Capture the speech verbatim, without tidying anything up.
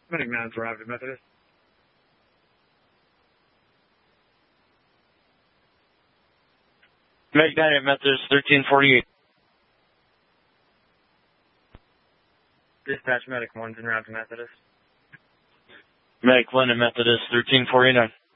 Medic nine arrived at Methodist. Medic nine at Methodist, thirteen forty-eight. Dispatch Medic one's en route to Methodist. Medic one at Methodist, thirteen forty-nine.